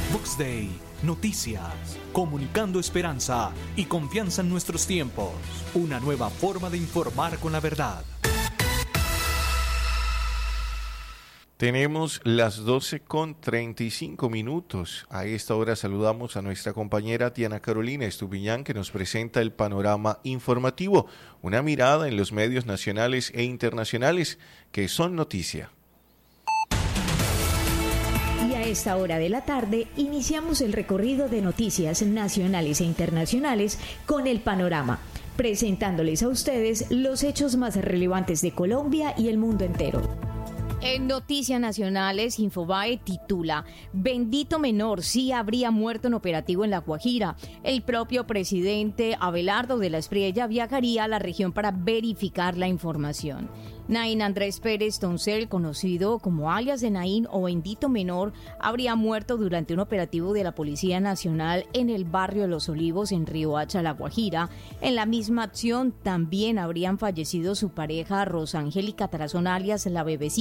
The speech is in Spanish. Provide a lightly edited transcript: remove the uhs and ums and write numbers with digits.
Vox Day, noticias, comunicando esperanza y confianza en nuestros tiempos. Una nueva forma de informar con la verdad. Tenemos las 12:35. A esta hora saludamos a nuestra compañera Diana Carolina Estupiñán, que nos presenta el panorama informativo, una mirada en los medios nacionales e internacionales que son noticia. Y a esta hora de la tarde iniciamos el recorrido de noticias nacionales e internacionales con el panorama, presentándoles a ustedes los hechos más relevantes de Colombia y el mundo entero. En Noticias Nacionales, Infobae titula: Bendito menor, sí habría muerto en operativo en La Guajira. El propio presidente Abelardo de la Espriella viajaría a la región para verificar la información. Naín Andrés Pérez Toncel, conocido como alias de Naín o Bendito Menor, habría muerto durante un operativo de la Policía Nacional en el barrio de Los Olivos, en Riohacha, La Guajira. En la misma acción también habrían fallecido su pareja Rosa Angélica Tarazón, alias La Bebecita,